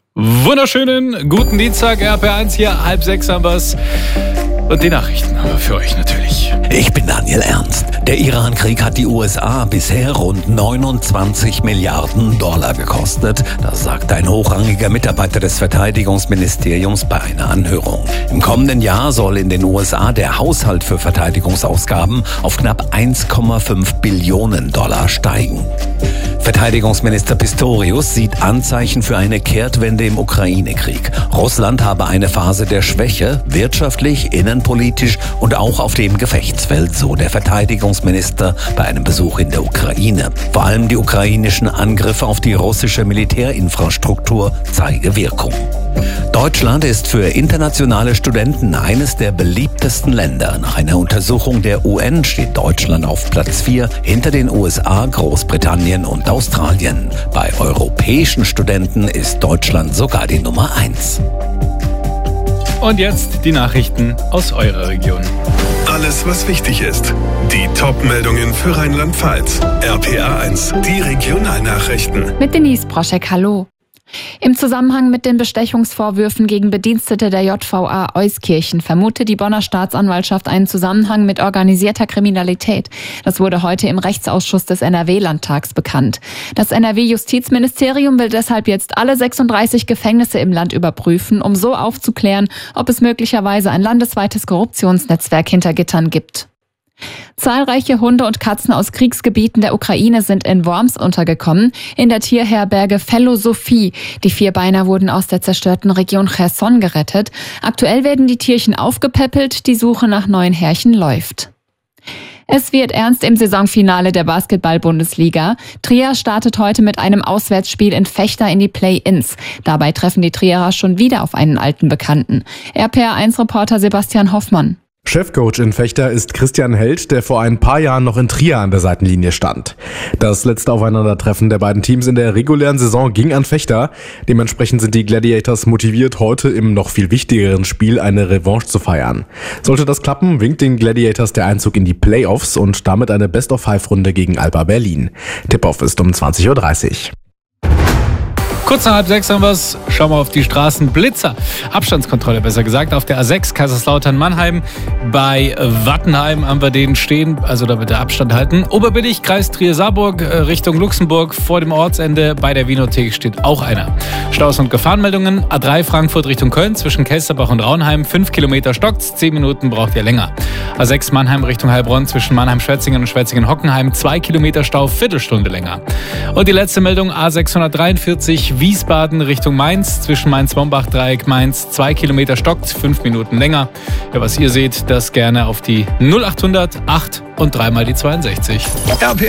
Wunderschönen guten Dienstag, RP1 hier, 5:30 haben wir's. Und die Nachrichten haben wir für euch natürlich. Ich bin Daniel Ernst. Der Iran-Krieg hat die USA bisher rund 29 Milliarden Dollar gekostet. Das sagt ein hochrangiger Mitarbeiter des Verteidigungsministeriums bei einer Anhörung. Im kommenden Jahr soll in den USA der Haushalt für Verteidigungsausgaben auf knapp 1,5 Billionen Dollar steigen. Verteidigungsminister Pistorius sieht Anzeichen für eine Kehrtwende im Ukraine-Krieg. Russland habe eine Phase der Schwäche, wirtschaftlich, innenpolitisch und auch auf dem Gefechtsfeld, so der Verteidigungsminister bei einem Besuch in der Ukraine. Vor allem die ukrainischen Angriffe auf die russische Militärinfrastruktur zeige Wirkung. Deutschland ist für internationale Studenten eines der beliebtesten Länder. Nach einer Untersuchung der UN steht Deutschland auf Platz 4 hinter den USA, Großbritannien und Australien. Bei europäischen Studenten ist Deutschland sogar die Nummer 1. Und jetzt die Nachrichten aus eurer Region. Alles, was wichtig ist. Die Top-Meldungen für Rheinland-Pfalz. RPA1, die Regionalnachrichten. Mit Denise Broschek, hallo. Im Zusammenhang mit den Bestechungsvorwürfen gegen Bedienstete der JVA Euskirchen vermutet die Bonner Staatsanwaltschaft einen Zusammenhang mit organisierter Kriminalität. Das wurde heute im Rechtsausschuss des NRW-Landtags bekannt. Das NRW-Justizministerium will deshalb jetzt alle 36 Gefängnisse im Land überprüfen, um so aufzuklären, ob es möglicherweise ein landesweites Korruptionsnetzwerk hinter Gittern gibt. Zahlreiche Hunde und Katzen aus Kriegsgebieten der Ukraine sind in Worms untergekommen, in der Tierherberge Philosophie. Die Vierbeiner wurden aus der zerstörten Region Cherson gerettet. Aktuell werden die Tierchen aufgepäppelt, die Suche nach neuen Herrchen läuft. Es wird ernst im Saisonfinale der Basketball-Bundesliga. Trier startet heute mit einem Auswärtsspiel in Vechta in die Play-Ins. Dabei treffen die Trierer schon wieder auf einen alten Bekannten. RPA1-Reporter Sebastian Hoffmann. Chefcoach in Vechta ist Christian Held, der vor ein paar Jahren noch in Trier an der Seitenlinie stand. Das letzte Aufeinandertreffen der beiden Teams in der regulären Saison ging an Vechta. Dementsprechend sind die Gladiators motiviert, heute im noch viel wichtigeren Spiel eine Revanche zu feiern. Sollte das klappen, winkt den Gladiators der Einzug in die Playoffs und damit eine Best-of-5-Runde gegen Alba Berlin. Tip-Off ist um 20.30 Uhr. Kurz nach 5:30 haben wir's. Schauen wir auf die Straßen. Blitzer. Abstandskontrolle, besser gesagt, auf der A6 Kaiserslautern-Mannheim. Bei Wattenheim haben wir den stehen, also da bitte Abstand halten. Oberbillig, Kreis Trier-Saarburg, Richtung Luxemburg. Vor dem Ortsende bei der Winothek steht auch einer. Staus und Gefahrenmeldungen. A3 Frankfurt Richtung Köln zwischen Kelsterbach und Raunheim. 5 Kilometer stockt's, 10 Minuten braucht ihr länger. A6 Mannheim Richtung Heilbronn zwischen Mannheim-Schwetzingen und Schwetzingen-Hockenheim. 2 Kilometer Stau, Viertelstunde länger. Und die letzte Meldung, A643 Wiesbaden Richtung Mainz, zwischen Mainz-Bombach-Dreieck, Mainz, 2 Kilometer stockt, 5 Minuten länger. Ja, was ihr seht, das gerne auf die 0800 8 und 3 mal die 62.